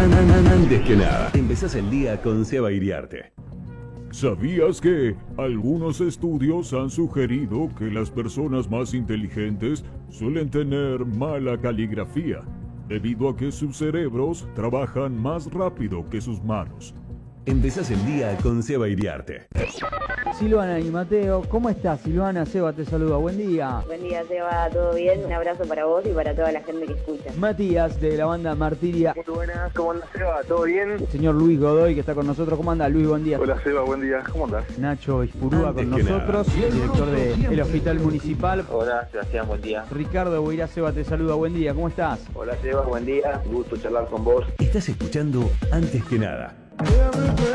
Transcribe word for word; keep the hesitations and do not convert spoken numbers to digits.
Antes que nada, empezás el día con Seba Iriarte. ¿Sabías que algunos estudios han sugerido que las personas más inteligentes suelen tener mala caligrafía, debido a que sus cerebros trabajan más rápido que sus manos? Empezás el día con Seba Iriarte. Silvana y Mateo, ¿cómo estás? Silvana, Seba te saluda, buen día. Buen día, Seba, ¿todo bien? Un abrazo para vos y para toda la gente que escucha. Matías, de la banda Martiria. Muy buenas, ¿cómo andas, Seba? ¿Todo bien? Señor Luis Godoy, que está con nosotros. ¿Cómo anda, Luis? Buen día. Hola, Seba, buen día, ¿cómo andás? Nacho Ispurúa Antes con que nosotros, director del Hospital Municipal. Hola, Sebastián, buen día. Ricardo Boirá, Seba te saluda, buen día, ¿cómo estás? Hola, Seba, buen día. Gusto charlar con vos. Estás escuchando Antes que nada.